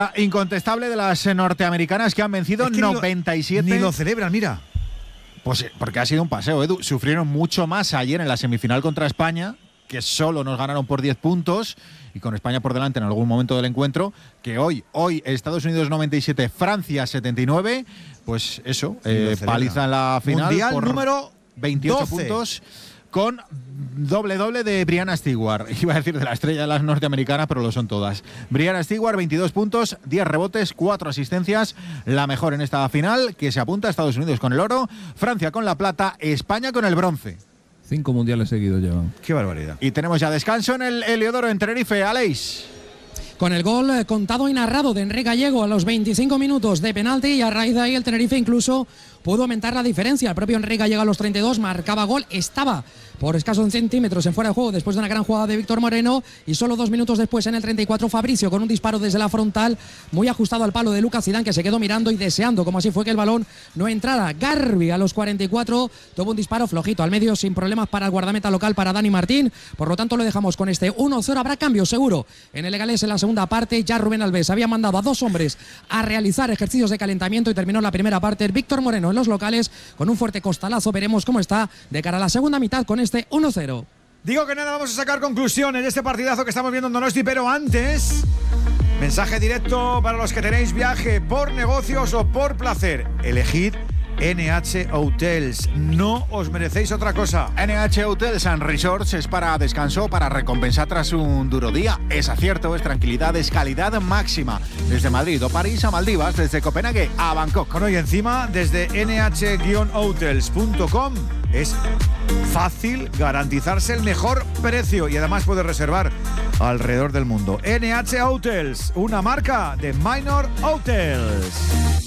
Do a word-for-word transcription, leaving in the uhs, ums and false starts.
Incontestable de las norteamericanas que han vencido es que noventa y siete. Ni lo, ni lo celebran, mira. Pues porque ha sido un paseo, Edu. Sufrieron mucho más ayer en la semifinal contra España, que solo nos ganaron por diez puntos, y con España por delante en algún momento del encuentro, que hoy, hoy Estados Unidos noventa y siete, Francia setenta y nueve, pues eso, eh, paliza en la final. Mundial por número veintiocho doce puntos. Con doble doble de Brianna Stewart. Iba a decir de la estrella de las norteamericanas, pero lo son todas. Brianna Stewart, veintidós puntos, diez rebotes, cuatro asistencias. La mejor en esta final, que se apunta a Estados Unidos con el oro, Francia con la plata, España con el bronce. Cinco mundiales seguidos llevan. Qué barbaridad. Y tenemos ya descanso en el Heliodoro en Tenerife. Aleix. Con el gol contado y narrado de Enrique Gallego a los veinticinco minutos de penalti, y a raíz de ahí el Tenerife incluso pudo aumentar la diferencia. El propio Enrique Gallego a los treinta y dos marcaba gol, estaba por escasos centímetros en fuera de juego después de una gran jugada de Víctor Moreno, y solo dos minutos después en el treinta y cuatro Fabricio con un disparo desde la frontal muy ajustado al palo de Lucas Zidane, que se quedó mirando y deseando como así fue que el balón no entrara. Garbi a los cuarenta y cuatro tuvo un disparo flojito al medio sin problemas para el guardameta local, para Dani Martín. Por lo tanto lo dejamos con este uno cero. Habrá cambio seguro en el Leganés en la segunda parte. Ya Rubén Alves había mandado a dos hombres a realizar ejercicios de calentamiento y terminó la primera parte Víctor Moreno en los locales con un fuerte costalazo. Veremos cómo está de cara a la segunda mitad con este uno cero. Digo que nada, vamos a sacar conclusiones de este partidazo que estamos viendo en Donosti, pero antes, mensaje directo para los que tenéis viaje por negocios o por placer. Elegid N H Hotels, no os merecéis otra cosa. N H Hotels and Resorts es para descanso, para recompensar tras un duro día. Es acierto, es tranquilidad, es calidad máxima. Desde Madrid o París a Maldivas, desde Copenhague a Bangkok. Bueno, y encima, desde N H hotels punto com es fácil garantizarse el mejor precio y además puedes reservar alrededor del mundo. N H Hotels, una marca de Minor Hotels.